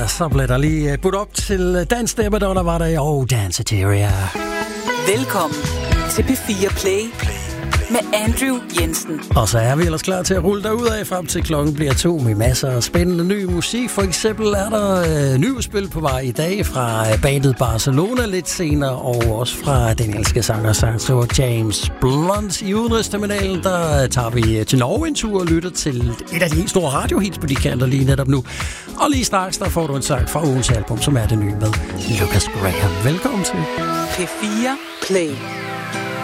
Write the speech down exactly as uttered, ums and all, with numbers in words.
Så blev der lige budt op til Dance Debadon, der var der, og Danceteria. Velkommen til P fire Play med Andrew Jensen. Og så er vi ellers klar til at rulle derudad frem til klokken bliver to med masser af spændende ny musik. For eksempel er der øh, nyudspil på vej i dag fra bandet Barcelona lidt senere, og også fra den engelske sanger Sancho James Blunt. I udenrigsterminalen, der tager vi til Norge en tur og lytter til et af de helt store radiohits på de kanter lige netop nu. Og lige straks, der får du en sang fra ugens album, som er det nye med Lucas Graham. Velkommen til P fire Play.